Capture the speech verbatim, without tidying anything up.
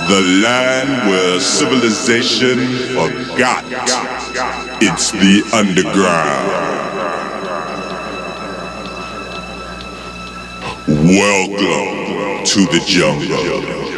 The land where civilization forgot. It's the underground. Welcome to the jungle.